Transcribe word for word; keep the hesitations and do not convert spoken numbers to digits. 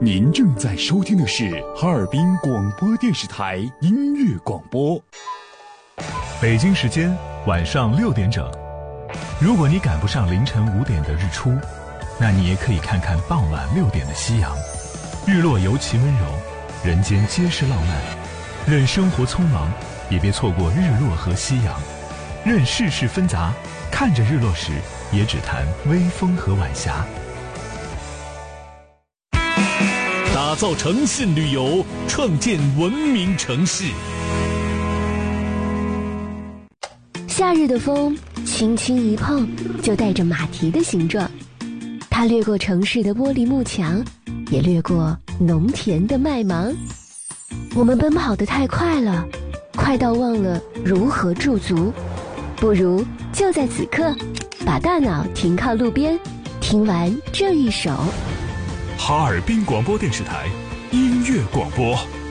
您正在收听的是哈尔滨广播电视台音乐广播。 北京时间晚上六点整。如果你赶不上凌晨五点的日出，那你也可以看看傍晚六点的夕阳。日落尤其温柔，人间皆是浪漫。任生活匆忙，也别错过日落和夕阳。任世事纷杂，看着日落时，也只谈微风和晚霞。 打造诚信旅游，创建文明城市。 夏日的风轻轻一碰，就带着马蹄的形状。它掠过城市的玻璃幕墙，也掠过农田的麦芒。我们奔跑得太快了，快到忘了如何驻足。不如就在此刻，把大脑停靠路边，听完这一首。 哈尔滨广播电视台音乐广播。